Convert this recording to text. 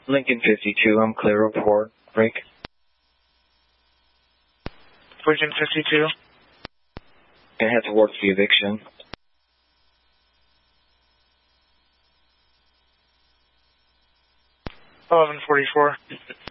Lincoln 52, I'm clear, report. Break. Lincoln 52. I had to work the eviction. 1144.